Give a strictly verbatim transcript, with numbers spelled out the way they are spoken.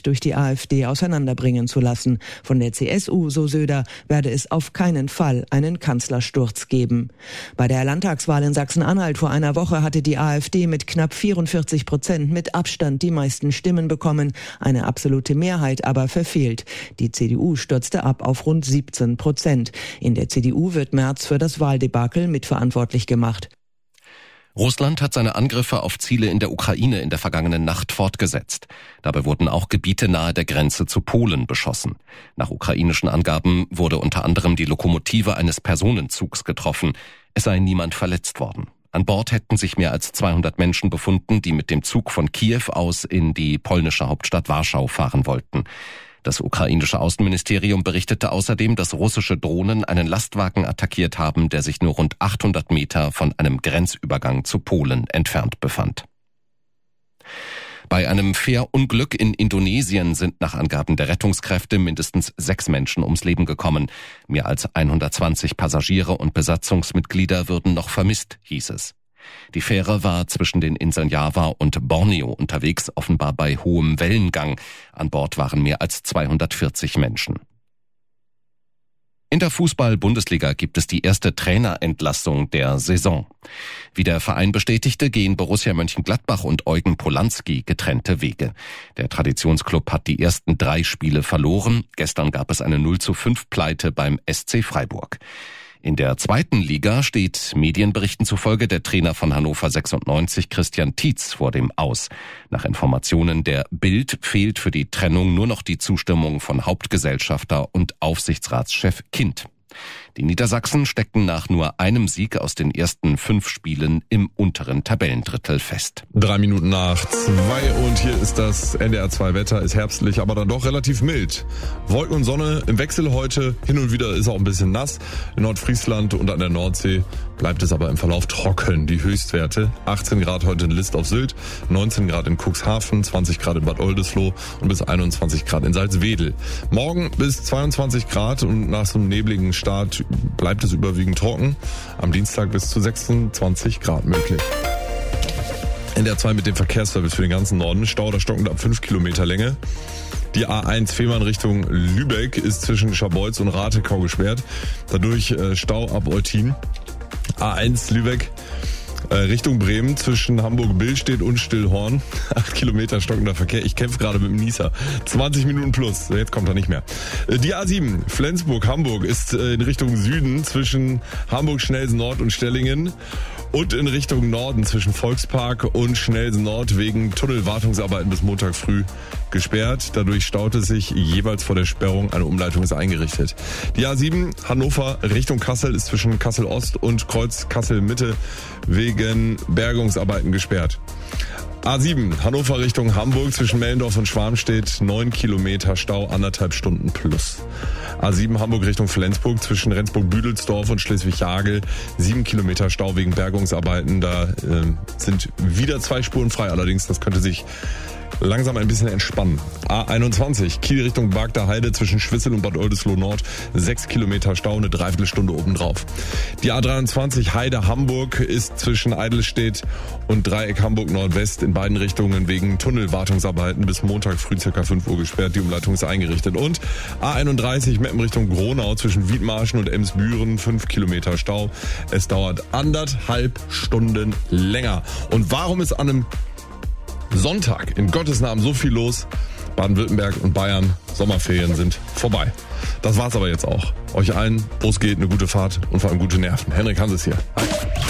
Land durch die AfD auseinanderbringen zu lassen. Von der C S U, so Söder, werde es auf keinen Fall einen Kanzlersturz geben. Bei der Landtagswahl in Sachsen-Anhalt vor einer Woche hatte die AfD mit knapp vierundvierzig Prozent mit Abstand die meisten Stimmen bekommen, eine absolute Mehrheit aber verfehlt. Die C D U stürzte ab auf rund siebzehn Prozent. In der C D U wird Merz für das Wahldebakel mitverantwortlich gemacht. Russland hat seine Angriffe auf Ziele in der Ukraine in der vergangenen Nacht fortgesetzt. Dabei wurden auch Gebiete nahe der Grenze zu Polen beschossen. Nach ukrainischen Angaben wurde unter anderem die Lokomotive eines Personenzugs getroffen. Es sei niemand verletzt worden. An Bord hätten sich mehr als zweihundert Menschen befunden, die mit dem Zug von Kiew aus in die polnische Hauptstadt Warschau fahren wollten. Das ukrainische Außenministerium berichtete außerdem, dass russische Drohnen einen Lastwagen attackiert haben, der sich nur rund achthundert Meter von einem Grenzübergang zu Polen entfernt befand. Bei einem Fährunglück in Indonesien sind nach Angaben der Rettungskräfte mindestens sechs Menschen ums Leben gekommen. Mehr als hundertzwanzig Passagiere und Besatzungsmitglieder würden noch vermisst, hieß es. Die Fähre war zwischen den Inseln Java und Borneo unterwegs, offenbar bei hohem Wellengang. An Bord waren mehr als zweihundertvierzig Menschen. In der Fußball-Bundesliga gibt es die erste Trainerentlassung der Saison. Wie der Verein bestätigte, gehen Borussia Mönchengladbach und Eugen Polanski getrennte Wege. Der Traditionsklub hat die ersten drei Spiele verloren. Gestern gab es eine null zu fünf Pleite beim S C Freiburg. In der zweiten Liga steht Medienberichten zufolge der Trainer von Hannover sechsundneunzig, Christian Tietz, vor dem Aus. Nach Informationen der Bild fehlt für die Trennung nur noch die Zustimmung von Hauptgesellschafter und Aufsichtsratschef Kind. Die Niedersachsen steckten nach nur einem Sieg aus den ersten fünf Spielen im unteren Tabellendrittel fest. Drei Minuten nach zwei und hier ist das N D R zwei Wetter. Ist herbstlich, aber dann doch relativ mild. Wolken und Sonne im Wechsel heute. Hin und wieder ist auch ein bisschen nass. In Nordfriesland und an der Nordsee bleibt es aber im Verlauf trocken. Die Höchstwerte achtzehn Grad heute in List auf Sylt, neunzehn Grad in Cuxhaven, zwanzig Grad in Bad Oldesloe und bis einundzwanzig Grad in Salzwedel. Morgen bis zweiundzwanzig Grad und nach so einem nebligen Start bleibt es überwiegend trocken. Am Dienstag bis zu sechsundzwanzig Grad möglich. N D R zwei mit dem Verkehrsservice für den ganzen Norden. Stau oder stockend ab fünf Kilometer Länge. Die A eins Fehmarn Richtung Lübeck ist zwischen Scharbeutz und Ratekau gesperrt. Dadurch äh, Stau ab Eutin. A eins Lübeck äh, Richtung Bremen zwischen Hamburg-Billstedt und Stillhorn. Acht Kilometer stockender Verkehr. Ich kämpfe gerade mit dem Nieser. zwanzig Minuten plus. Jetzt kommt er nicht mehr. Äh, die A sieben Flensburg-Hamburg ist äh, in Richtung Süden zwischen Hamburg-Schnelsen-Nord und Stellingen. Und in Richtung Norden zwischen Volkspark und Schnelsen Nord wegen Tunnelwartungsarbeiten bis Montag früh gesperrt. Dadurch staute sich jeweils vor der Sperrung. Eine Umleitung ist eingerichtet. Die A sieben Hannover Richtung Kassel ist zwischen Kassel Ost und Kreuz Kassel Mitte wegen Bergungsarbeiten gesperrt. A sieben Hannover Richtung Hamburg zwischen Mellendorf und Schwarmstedt neun Kilometer Stau, anderthalb Stunden plus. A sieben Hamburg Richtung Flensburg zwischen Rendsburg-Büdelsdorf und Schleswig-Jagel sieben Kilometer Stau wegen Bergungsarbeiten. Da äh, sind wieder zwei Spuren frei, allerdings das könnte sich langsam ein bisschen entspannen. A einundzwanzig Kiel Richtung Bagder Heide zwischen Schwissel und Bad Oldesloe Nord sechs Kilometer Stau, eine Dreiviertelstunde obendrauf. Die A dreiundzwanzig Heide Hamburg ist zwischen Eidelstedt und Dreieck Hamburg Nordwest in beiden Richtungen wegen Tunnelwartungsarbeiten bis Montag früh ca. fünf Uhr gesperrt. Die Umleitung ist eingerichtet. Und A einunddreißig Meppen Richtung Gronau zwischen Wiedmarschen und Emsbüren fünf Kilometer Stau. Es dauert anderthalb Stunden länger. Und warum ist an einem Sonntag in Gottes Namen so viel los? Baden-Württemberg und Bayern, Sommerferien sind vorbei. Das war's aber jetzt auch. Euch allen, wo es geht, eine gute Fahrt und vor allem gute Nerven. Henrik Hanses hier. Hi.